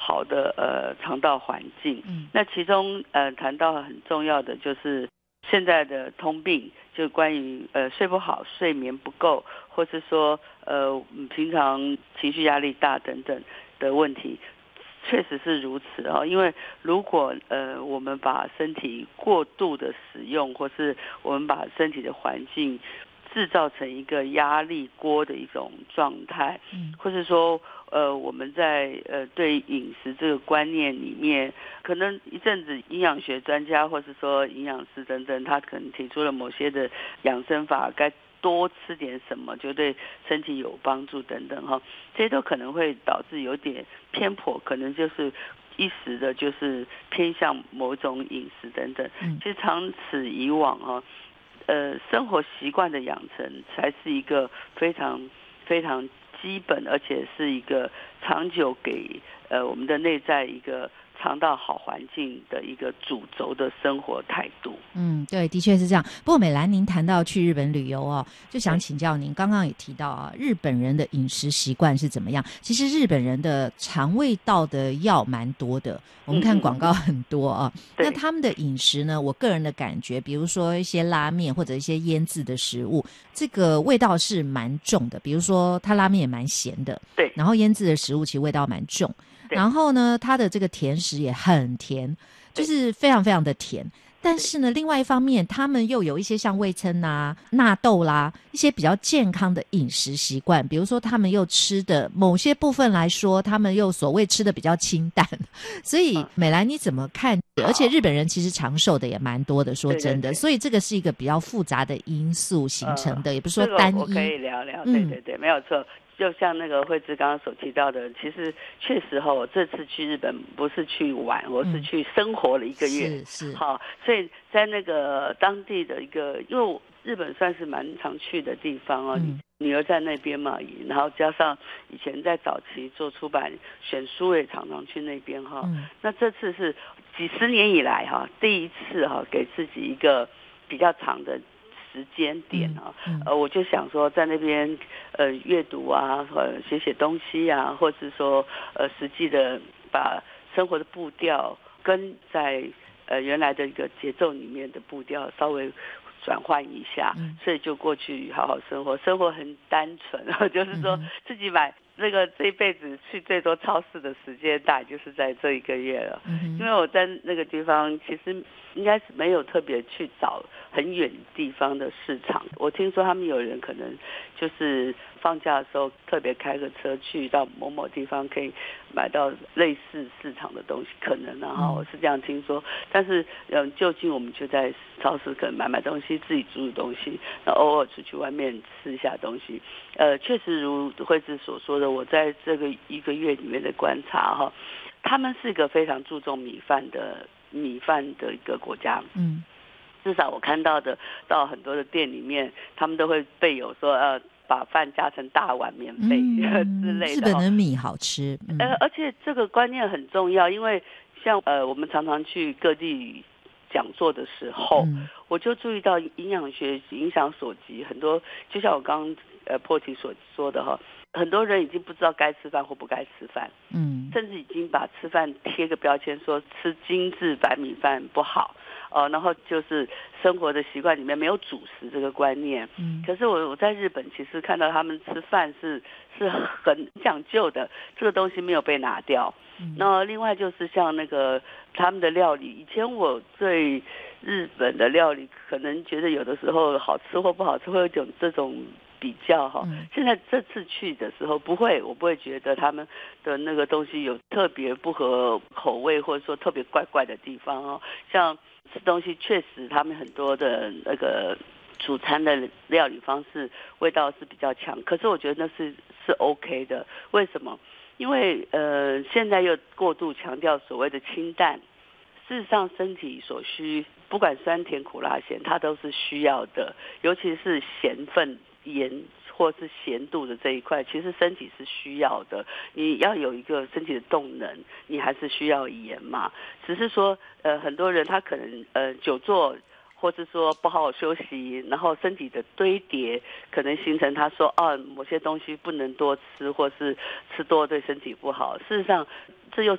好的肠道环境。那其中谈到很重要的就是现在的通病，就关于睡不好、睡眠不够，或是说平常情绪压力大等等的问题。确实是如此哦，因为如果我们把身体过度的使用，或是我们把身体的环境制造成一个压力锅的一种状态，或是说我们在对饮食这个观念里面，可能一阵子营养学专家或是说营养师等等，他可能提出了某些的养生法，该多吃点什么就对身体有帮助等等哈，这些都可能会导致有点偏颇，可能就是一时的就是偏向某种饮食等等。其实长此以往哈，生活习惯的养成才是一个非常非常基本，而且是一个长久给我们的内在一个肠道好环境的一个主轴的生活态度。 对，的确是这样。不过美兰，您谈到去日本旅游哦，就想请教您，刚刚也提到啊，日本人的饮食习惯是怎么样？其实日本人的肠胃道的药蛮多的，我们看广告很多啊。那他们的饮食呢，我个人的感觉，比如说一些拉面或者一些腌制的食物，这个味道是蛮重的。比如说他拉面也蛮咸的， 对， 然后腌制的食物其实味道蛮重。然后呢，它的这个甜食也很甜，就是非常非常的甜。但是呢，另外一方面，他们又有一些像味噌啊、纳豆啦，一些比较健康的饮食习惯。比如说，他们又吃的某些部分来说，他们又所谓吃的比较清淡。所以，美兰你怎么看？而且日本人其实长寿的也蛮多的，说真的。所以这个是一个比较复杂的因素形成的，也不是说单一。 这个我可以聊聊，对，没有错。就像那个惠芝刚刚所提到的，其实确实我这次去日本不是去玩，我是去生活了1个月。 是好，所以在那个当地的一个，因为日本算是蛮常去的地方哦，女儿在那边嘛，然后加上以前在早期做出版选书也常常去那边哈。那这次是几十年以来第一次给自己一个比较长的时间点我就想说在那边阅读啊，写东西啊，或是说实际的把生活的步调跟在原来的一个节奏里面的步调稍微转换一下，所以就过去好好生活，生活很单纯就是说自己买那个这一辈子去最多超市的时间大概就是在这1个月了。因为我在那个地方其实应该是没有特别去找很远地方的市场，我听说他们有人可能就是放假的时候特别开个车去到某某地方可以买到类似市场的东西，可能我是这样听说。但是就近我们就在超市可能买东西，自己煮东西，然后偶尔出去外面吃一下东西。确实如惠芝所说的，我在这个1个月里面的观察他们是一个非常注重米饭的一个国家。至少我看到的，到很多的店里面，他们都会备有说把饭加成大碗免费之类的。 日本的米好吃。 而且这个观念很重要，因为像我们常常去各地讲座的时候，我就注意到营养学影响所及，很多就像我刚破题所说的很多人已经不知道该吃饭或不该吃饭，甚至已经把吃饭贴个标签说吃精致白米饭不好然后就是生活的习惯里面没有主食这个观念。可是我在日本其实看到他们吃饭是很讲究的，这个东西没有被拿掉。那另外就是像那个他们的料理，以前我对日本的料理可能觉得有的时候好吃或不好吃会有一种这种比较现在这次去的时候我不会觉得他们的那个东西有特别不合口味或者说特别怪怪的地方像吃东西确实他们很多的那个主餐的料理方式味道是比较强，可是我觉得那是 OK 的。为什么？因为现在又过度强调所谓的清淡，事实上身体所需不管酸甜苦辣咸它都是需要的，尤其是咸分盐或是咸度的这一块，其实身体是需要的。你要有一个身体的动能，你还是需要盐嘛。只是说很多人他可能久坐或是说不好好休息，然后身体的堆叠可能形成他说某些东西不能多吃，或是吃多对身体不好。事实上这又